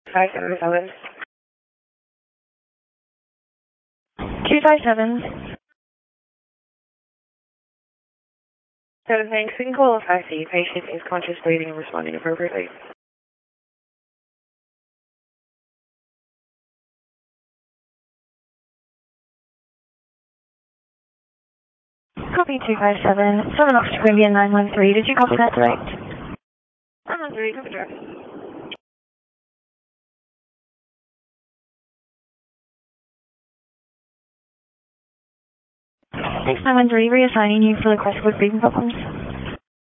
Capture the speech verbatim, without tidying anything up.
five seven seven. two five seven. So thanks. We can call if I see patient is conscious, breathing, and responding appropriately. Copy two five seven. seven Oxford Caribbean nine one three. Did you copy that direct? nine one three, copy direct. Thanks nine one three, reassigning you for the request with breathing problems.